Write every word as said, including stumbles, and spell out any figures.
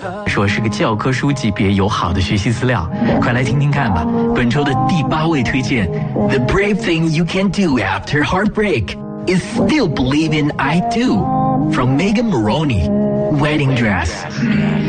说是个教科书级别友好的学习资料，快来听听看吧。本周的第八位推荐 ，The brave thing you can do after heartbreak is still believe in I do from Megan Moroney, Wedding Dress。